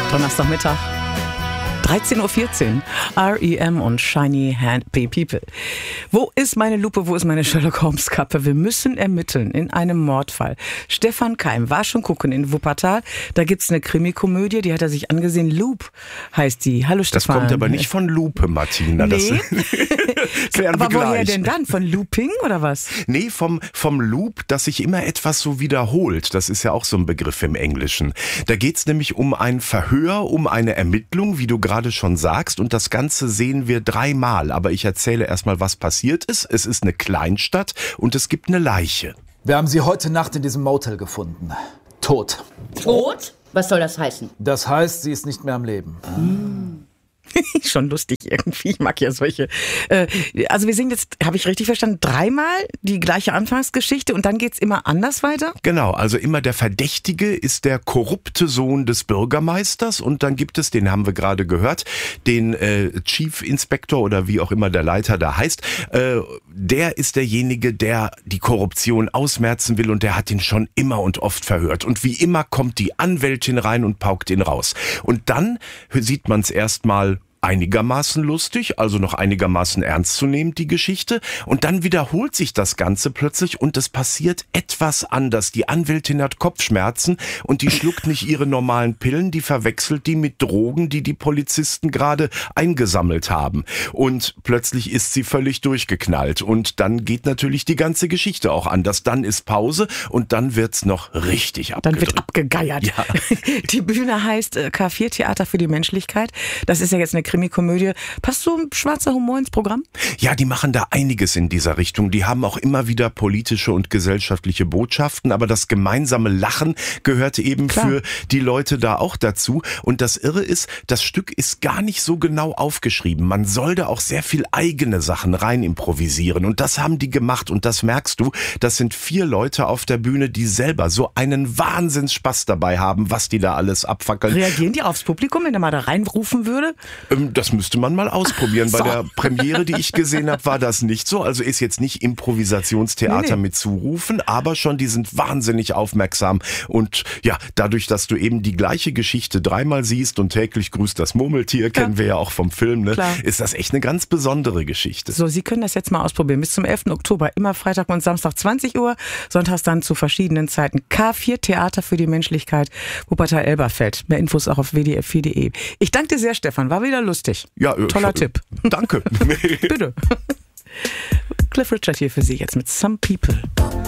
Donnerstagmittag, 13.14 Uhr, R.E.M. und Shiny Happy People. Wo ist meine Lupe, wo ist meine Sherlock Holmes Kappe? Wir müssen ermitteln in einem Mordfall. Stefan Keim war schon gucken in Wuppertal. Da gibt's eine Krimikomödie, die hat er sich angesehen. Loop heißt die. Hallo Stefan. Das kommt aber nicht von Lupe, Martina. Nee. Das aber woher denn dann? Von Looping oder was? Nee, vom Loop, dass sich immer etwas so wiederholt. Das ist ja auch so ein Begriff im Englischen. Da geht's nämlich um ein Verhör, um eine Ermittlung, wie du gerade schon sagst. Und das Ganze sehen wir 3-mal. Aber ich erzähle erstmal, was passiert ist. Es ist eine Kleinstadt und es gibt eine Leiche. Wir haben sie heute Nacht in diesem Motel gefunden. Tot. Tot? Was soll das heißen? Das heißt, sie ist nicht mehr am Leben. Schon lustig irgendwie. Ich mag ja solche. Also wir sehen jetzt, habe ich richtig verstanden, 3-mal die gleiche Anfangsgeschichte und dann geht's immer anders weiter? Genau, also immer der Verdächtige ist der korrupte Sohn des Bürgermeisters und dann gibt es, den haben wir gerade gehört, den Chief Inspector oder wie auch immer der Leiter da heißt. Der ist derjenige, der die Korruption ausmerzen will und der hat ihn schon immer und oft verhört. Und wie immer kommt die Anwältin rein und paukt ihn raus. Und dann sieht man es erstmal einigermaßen lustig, also noch einigermaßen ernst zu nehmen, die Geschichte. Und dann wiederholt sich das Ganze plötzlich und es passiert etwas anders. Die Anwältin hat Kopfschmerzen und die schluckt nicht ihre normalen Pillen, die verwechselt die mit Drogen, die die Polizisten gerade eingesammelt haben. Und plötzlich ist sie völlig durchgeknallt. Und dann geht natürlich die ganze Geschichte auch anders. Dann ist Pause und dann wird's noch richtig abgedrückt. Dann wird abgegeiert. Ja. Die Bühne heißt K4 Theater für die Menschlichkeit. Das ist ja jetzt eine Krimikomödie. Passt so ein schwarzer Humor ins Programm? Ja, die machen da einiges in dieser Richtung. Die haben auch immer wieder politische und gesellschaftliche Botschaften, aber das gemeinsame Lachen gehört eben für die Leute da auch dazu. Und das Irre ist, das Stück ist gar nicht so genau aufgeschrieben. Man soll da auch sehr viel eigene Sachen rein improvisieren. Und das haben die gemacht. Und das merkst du, das sind 4 Leute auf der Bühne, die selber so einen Wahnsinnsspaß dabei haben, was die da alles abfackeln. Reagieren die aufs Publikum, wenn er mal da reinrufen würde? Das müsste man mal ausprobieren. Bei der Premiere, die ich gesehen habe, war das nicht so. Also ist jetzt nicht Improvisationstheater mit Zurufen, aber schon, die sind wahnsinnig aufmerksam. Und ja, dadurch, dass du eben die gleiche Geschichte 3-mal siehst und täglich grüßt das Murmeltier, kennen wir ja auch vom Film, ne? Ist das echt eine ganz besondere Geschichte. So, Sie können das jetzt mal ausprobieren. Bis zum 11. Oktober, immer Freitag und Samstag 20 Uhr, sonntags dann zu verschiedenen Zeiten. K4 Theater für die Menschlichkeit, Wuppertal-Elberfeld. Mehr Infos auch auf wdf4.de. Ich danke dir sehr, Stefan. War wieder lustig. Ja, toller Tipp. Danke. Bitte. Cliff Richard hier für Sie jetzt mit Some People.